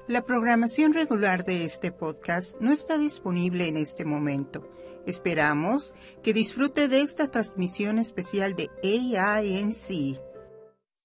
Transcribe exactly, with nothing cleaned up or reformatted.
La programación regular de este podcast no está disponible en este momento. Esperamos que disfrute de esta transmisión especial de A I N C,